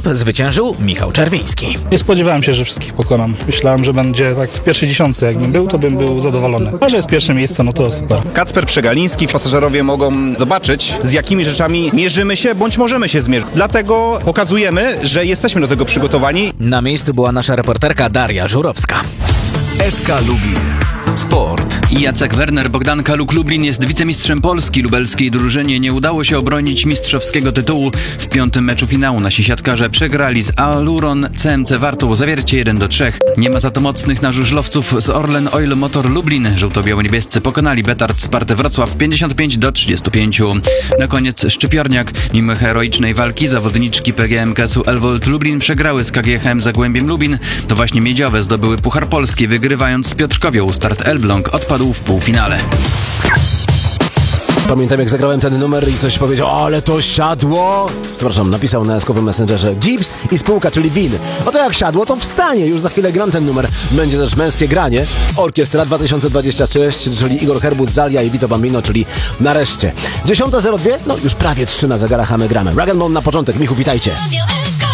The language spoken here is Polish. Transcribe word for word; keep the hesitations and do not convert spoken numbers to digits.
grup zwyciężył Michał Czerwiński. Nie spodziewałem się, że wszystkich pokonam. Myślałem, że będzie tak w pierwszej dziesiątce. Jakbym był, to bym był zadowolony. A że jest pierwsze miejsce, no to super. Kacper Przegaliński, pasażerowie mogą zobaczyć, z jakimi rzeczami mierzymy się, bądź możemy się zmierzyć. Dlatego pokazujemy, że jesteśmy do tego przygotowani. Na miejscu była nasza reporterka Daria Żurowska. S K Lubin. Sport. Jacek Werner Bogdanka Luk Lublin jest wicemistrzem Polski. Lubelskiej drużynie nie udało się obronić mistrzowskiego tytułu. W piątym meczu finału nasi siatkarze przegrali z Aluron C M C Wartą Zawiercie jeden do trzech. Nie ma za to mocnych na żużlowców z Orlen Oil Motor Lublin. Żółto-biało-niebiescy pokonali Betard Spartę Wrocław pięćdziesiąt pięć do trzydziestu pięciu. Na koniec Szczypiorniak. Mimo heroicznej walki zawodniczki P G M K S-u Elwold Lublin przegrały z K G H M Zagłębiem Lubin. To właśnie miedziowe zdobyły Puchar Polski, wygrywając z Piotrkowią. Start Elbląg odpadł w półfinale. Pamiętam, jak zagrałem ten numer i ktoś powiedział, ale to siadło. Przepraszam, napisał na eskowym messengerze Jeeps i spółka, czyli Win. Oto jak siadło, to wstanie. Już za chwilę gram ten numer. Będzie też męskie granie. Orkiestra dwa tysiące dwadzieścia sześć, czyli Igor Herbut, Zalia i Vito Bambino, czyli nareszcie. dziesiąta zero dwa, no już prawie trzy na zegarach, a my gramy. Rag and Bone na początek. Michu, witajcie.